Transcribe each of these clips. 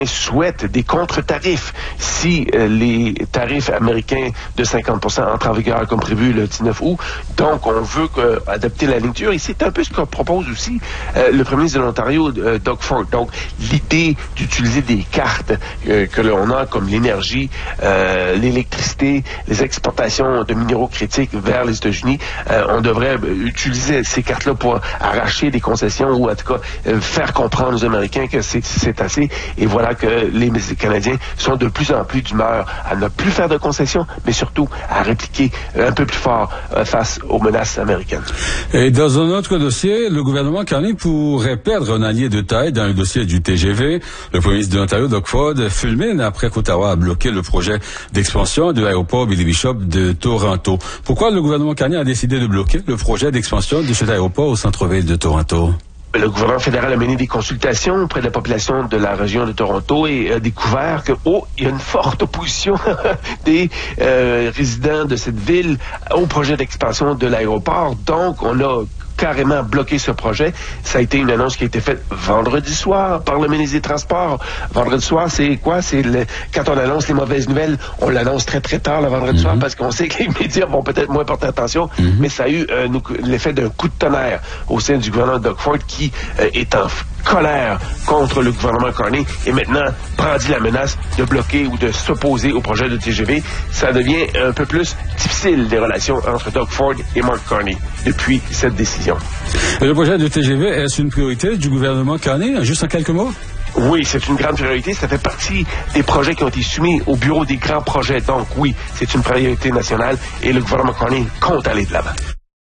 souhaitent des contre-tarifs si les tarifs américains de 50% entrent en vigueur comme prévu le 19 août. Donc, on veut adapter la ligne dure. Et c'est un peu ce que propose aussi le premier ministre de l'Ontario, Doug Ford. Donc, l'idée d'utiliser des cartes que l'on a comme l'énergie, l'électricité, les exportations de minéraux critiques vers les États-Unis, on devrait utiliser ces cartes-là pour arracher des concessions ou en tout cas faire comprendre aux Américains que c'est assez. Et voilà que les Canadiens sont de plus en plus d'humeur à ne plus faire de concessions, mais surtout à répliquer un peu plus fort face aux menaces américaines. Et dans un autre dossier, le gouvernement Carney pourrait perdre un allié de taille dans le dossier du TGV. Le premier ministre de l'Ontario, Doug Ford, fulmine après qu'Ottawa a bloqué le projet d'expansion de l'aéroport Billy Bishop de Toronto. Pourquoi le gouvernement Carney a décidé de bloquer le projet d'expansion de cet aéroport au centre-ville de Toronto? Le gouvernement fédéral a mené des consultations auprès de la population de la région de Toronto et a découvert que, il y a une forte opposition des résidents de cette ville au projet d'expansion de l'aéroport. Donc, on a carrément bloqué ce projet. Ça a été une annonce qui a été faite vendredi soir par le ministre des Transports. Vendredi soir, c'est quoi? Quand on annonce les mauvaises nouvelles, on l'annonce très très tard le vendredi soir parce qu'on sait que les médias vont peut-être moins porter attention, mais ça a eu l'effet d'un coup de tonnerre au sein du gouvernement de Doug Ford qui est en colère contre le gouvernement Carney et maintenant brandit la menace de bloquer ou de s'opposer au projet de TGV. Ça devient un peu plus difficile les relations entre Doug Ford et Mark Carney depuis cette décision. Le projet de TGV, est-ce une priorité du gouvernement Carney? Juste en quelques mots? Oui, c'est une grande priorité. Ça fait partie des projets qui ont été soumis au bureau des grands projets. Donc oui, c'est une priorité nationale et le gouvernement Carney compte aller de l'avant.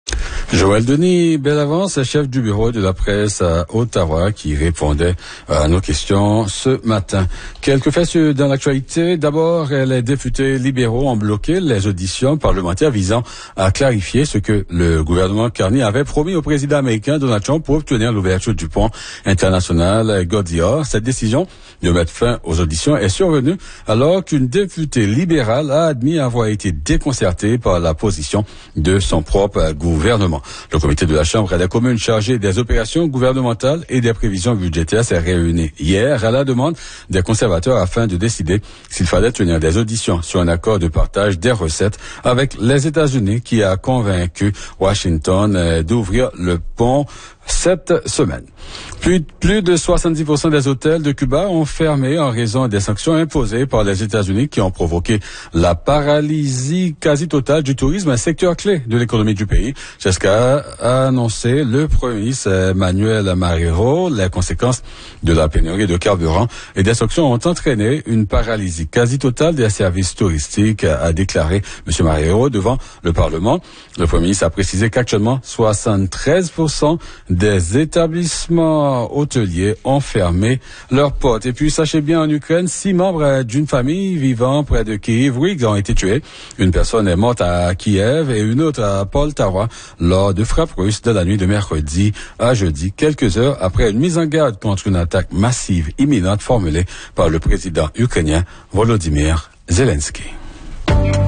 Joël Denis Bellavance, chef du bureau de la presse à Ottawa, qui répondait à nos questions ce matin. Quelques faits dans l'actualité. D'abord, les députés libéraux ont bloqué les auditions parlementaires visant à clarifier ce que le gouvernement Carney avait promis au président américain Donald Trump pour obtenir l'ouverture du pont international Gordie-Howe. Cette décision de mettre fin aux auditions est survenue alors qu'une députée libérale a admis avoir été déconcertée par la position de son propre gouvernement. Le comité de la Chambre des communes chargé des opérations gouvernementales et des prévisions budgétaires s'est réuni hier à la demande des conservateurs afin de décider s'il fallait tenir des auditions sur un accord de partage des recettes avec les États-Unis qui a convaincu Washington d'ouvrir le pont cette semaine. Plus de 70% des hôtels de Cuba ont fermé en raison des sanctions imposées par les États-Unis qui ont provoqué la paralysie quasi totale du tourisme, un secteur clé de l'économie du pays. C'est ce qu'a annoncé le premier ministre Manuel Marrero. Les conséquences de la pénurie de carburant et des sanctions ont entraîné une paralysie quasi totale des services touristiques, a déclaré M. Marrero devant le Parlement. Le premier ministre a précisé qu'actuellement 73% des établissements hôteliers ont fermé leurs portes. Et puis, sachez bien, en Ukraine, 6 membres d'une famille vivant près de Kiev ont été tués. Une personne est morte à Kiev et une autre à Poltava lors de frappes russes de la nuit de mercredi à jeudi, quelques heures après une mise en garde contre une attaque massive imminente formulée par le président ukrainien Volodymyr Zelensky.